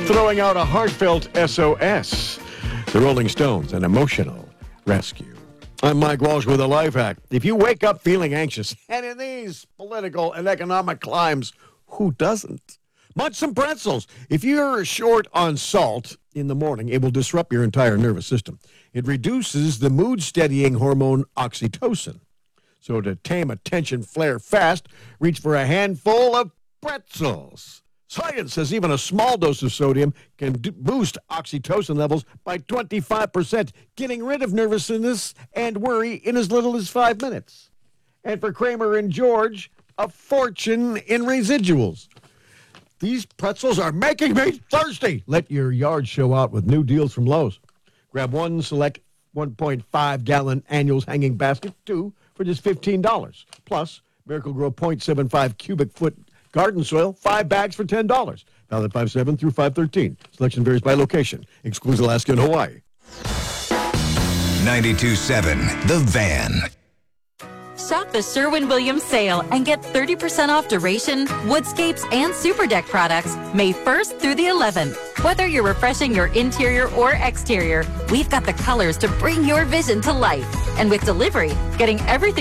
throwing out a heartfelt SOS. The Rolling Stones, an emotional rescue. I'm Mike Walsh with a life hack. If you wake up feeling anxious, and in these political and economic climes, who doesn't? Munch some pretzels. If you're short on salt in the morning, it will disrupt your entire nervous system. It reduces the mood-steadying hormone oxytocin. So to tame a tension flare fast, reach for a handful of pretzels. Science says even a small dose of sodium can boost oxytocin levels by 25%, getting rid of nervousness and worry in as little as 5 minutes. And for Kramer and George, a fortune in residuals. These pretzels are making me thirsty. Let your yard show out with new deals from Lowe's. Grab one select 1.5-gallon annuals hanging basket, 2 for just $15. Plus, Miracle-Gro 0.75 cubic foot garden soil, 5 bags for $10. Valid 5/7 through 5/13. Selection varies by location. Excludes Alaska and Hawaii. 92.7 The Van. Shop the Sherwin-Williams sale and get 30% off Duration, Woodscapes, and Super Deck products May 1st through the 11th. Whether you're refreshing your interior or exterior, we've got the colors to bring your vision to life. And with delivery, getting everything